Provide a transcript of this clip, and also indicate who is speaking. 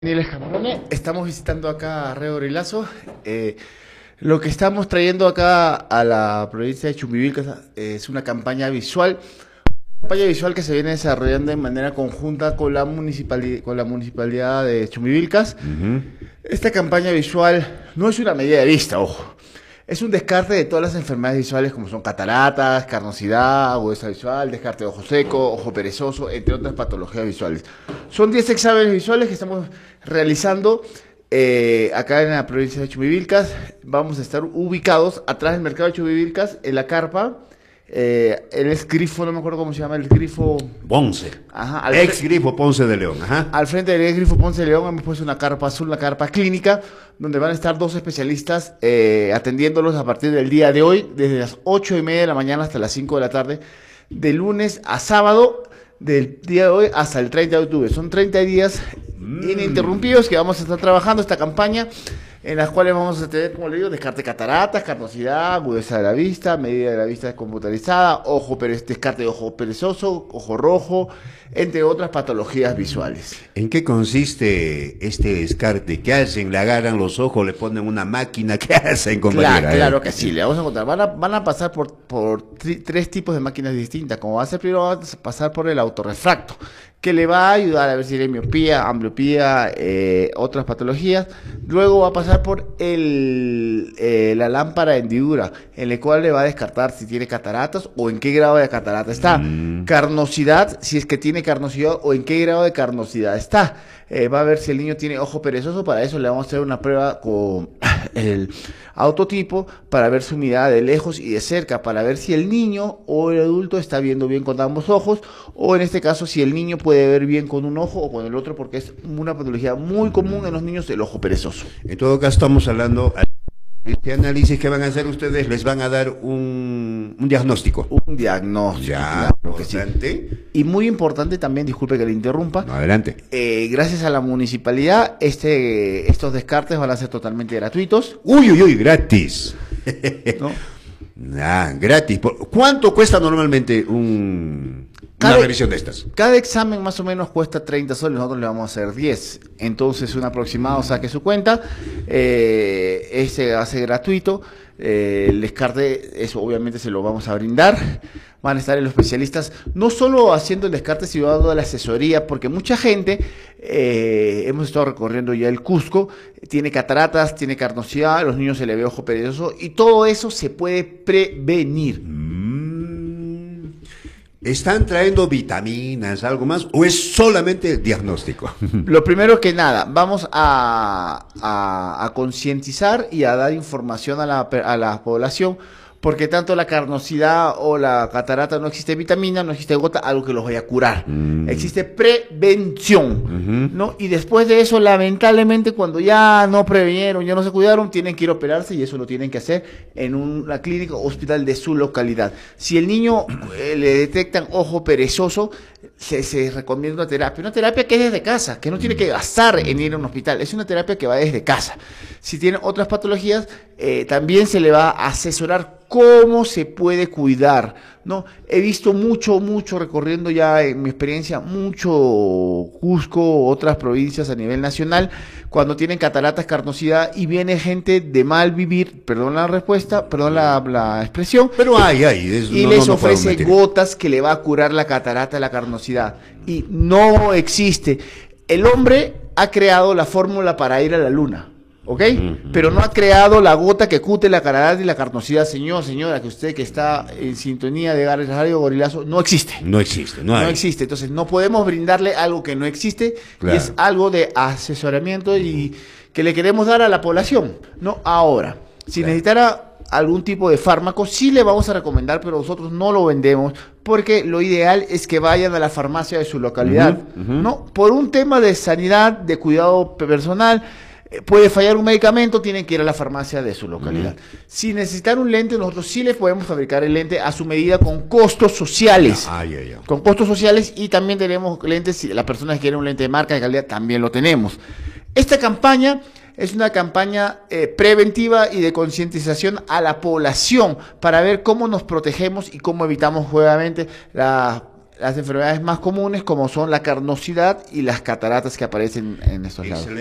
Speaker 1: Niles Camarone, estamos visitando acá a Río Gorilazo. Lo que estamos trayendo acá a la provincia de Chumbivilcas es una campaña visual que se viene desarrollando de manera conjunta con la municipalidad de Chumbivilcas. Esta campaña visual no es una medida de vista, ojo. Es un descarte de todas las enfermedades visuales como son cataratas, carnosidad, agudeza visual, descarte de ojo seco, ojo perezoso, entre otras patologías visuales. Son 10 exámenes visuales que estamos realizando acá en la provincia de Chumbivilcas. Vamos a estar ubicados atrás del mercado de Chumbivilcas, en la carpa. El ex grifo, no me acuerdo cómo se llama, el grifo
Speaker 2: Ponce.
Speaker 1: Ajá,
Speaker 2: Ex grifo Ponce de León. Ajá.
Speaker 1: Al frente del ex grifo Ponce de León hemos puesto una carpa azul, una carpa clínica, donde van a estar dos especialistas atendiéndolos a partir del día de hoy, desde las 8:30 de la mañana hasta las 5 de la tarde, de lunes a sábado, del día de hoy hasta el 30 de octubre. Son 30 días ininterrumpidos que vamos a estar trabajando esta campaña, en las cuales vamos a tener, como le digo, descarte de cataratas, carnosidad, agudeza de la vista, medida de la vista computarizada, descarte de ojo perezoso, ojo rojo, entre otras patologías visuales.
Speaker 2: ¿En qué consiste este descarte? ¿Qué hacen? ¿Le agarran los ojos? ¿Le ponen una máquina? ¿Qué hacen, compañera?
Speaker 1: Claro que sí, le vamos a contar. Van a pasar por tres tipos de máquinas distintas. Como va a ser primero, van a pasar por el autorrefracto, que le va a ayudar a ver si hay miopía, ambliopía, otras patologías. Luego va a pasar por la lámpara de hendidura, en la cual le va a descartar si tiene cataratas o en qué grado de catarata está. Carnosidad, si es que tiene carnosidad o en qué grado de carnosidad está. Va a ver si el niño tiene ojo perezoso. Para eso le vamos a hacer una prueba con el autotipo para ver su mirada de lejos y de cerca, para ver si el niño o el adulto está viendo bien con ambos ojos, o en este caso si el niño puede ver bien con un ojo o con el otro, porque es una patología muy común en los niños, el ojo perezoso.
Speaker 2: En todo caso, estamos hablando de este análisis que van a hacer ustedes. Les van a dar un diagnóstico.
Speaker 1: Un diagnóstico,
Speaker 2: Ya,
Speaker 1: claro que sí. Y muy importante también, disculpe que le interrumpa.
Speaker 2: No, adelante.
Speaker 1: Gracias a la municipalidad, estos descartes van a ser totalmente gratuitos.
Speaker 2: Uy, gratis.
Speaker 1: ¿No?
Speaker 2: Gratis. ¿Cuánto cuesta normalmente una revisión de estas?
Speaker 1: Cada examen más o menos cuesta 30 soles, nosotros le vamos a hacer 10. Entonces, un aproximado, saque su cuenta. Este va a ser gratuito. El descarte, eso obviamente se lo vamos a brindar. Van a estar los especialistas, no solo haciendo el descarte, sino dando la asesoría, porque mucha gente, hemos estado recorriendo ya el Cusco, tiene cataratas, tiene carnosidad, a los niños se le ve ojo perezoso, y todo eso se puede prevenir.
Speaker 2: ¿Están trayendo vitaminas, algo más, o es solamente el diagnóstico?
Speaker 1: Lo primero que nada, vamos a concientizar y a dar información a la población, porque tanto la carnosidad o la catarata no existe vitamina, no existe gota, algo que los vaya a curar. Existe prevención, ¿no? Y después de eso, lamentablemente, cuando ya no previnieron, ya no se cuidaron, tienen que ir a operarse, y eso lo tienen que hacer en una clínica o hospital de su localidad. Si el niño le detectan ojo perezoso, se recomienda una terapia que es desde casa, que no tiene que gastar en ir a un hospital, es una terapia que va desde casa. Si tiene otras patologías, también se le va a asesorar cómo se puede cuidar, ¿no? He visto mucho recorriendo ya en mi experiencia, mucho Cusco, otras provincias a nivel nacional, cuando tienen cataratas, carnosidad, y viene gente de mal vivir, perdón la respuesta, perdón la expresión,
Speaker 2: pero
Speaker 1: y les ofrece gotas que le va a curar la catarata, la carnosidad, y no existe. El hombre ha creado la fórmula para ir a la luna, ¿ok? Pero no ha creado la gota que cute la catarata y la carnosidad. Señora, que usted que está en sintonía de Radio Gorilazo, no existe.
Speaker 2: No existe.
Speaker 1: No existe. Entonces, no podemos brindarle algo que no existe, claro. Y es algo de asesoramiento y que le queremos dar a la población, ¿no? Ahora, si necesitara algún tipo de fármaco, sí le vamos a recomendar, pero nosotros no lo vendemos, porque lo ideal es que vayan a la farmacia de su localidad, ¿no? Por un tema de sanidad, de cuidado personal. Puede fallar un medicamento, tienen que ir a la farmacia de su localidad. Si necesitan un lente, nosotros sí les podemos fabricar el lente a su medida con costos sociales. Con costos sociales, y también tenemos lentes, si las personas quieren un lente de marca, de calidad, también lo tenemos. Esta campaña es una campaña preventiva y de concientización a la población para ver cómo nos protegemos y cómo evitamos nuevamente las enfermedades más comunes como son la carnosidad y las cataratas que aparecen en estos lados.